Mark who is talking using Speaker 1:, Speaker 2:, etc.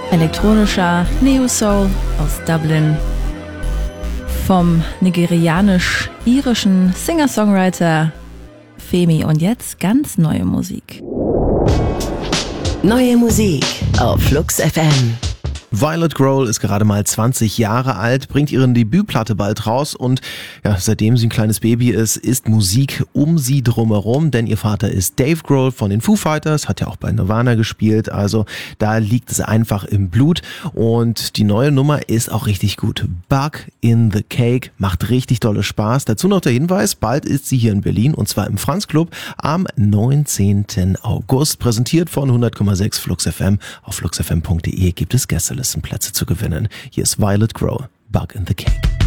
Speaker 1: Elektronischer Neo-Soul aus Dublin vom nigerianisch-irischen Singer-Songwriter Femi. Und jetzt ganz neue Musik.
Speaker 2: Neue Musik auf Flux FM.
Speaker 3: Violet Grohl ist gerade mal 20 Jahre alt, bringt ihre Debütplatte bald raus und ja, seitdem sie ein kleines Baby ist Musik um sie drumherum, denn ihr Vater ist Dave Grohl von den Foo Fighters, hat ja auch bei Nirvana gespielt, also da liegt es einfach im Blut und die neue Nummer ist auch richtig gut. Bug in the Cake, macht richtig dolle Spaß. Dazu noch der Hinweis, bald ist sie hier in Berlin und zwar im Franz Club am 19. August, präsentiert von 100,6 Flux FM. Auf fluxfm.de gibt es Gäste. Plätze zu gewinnen. Hier ist Violet Grohl, Bug in the Cake.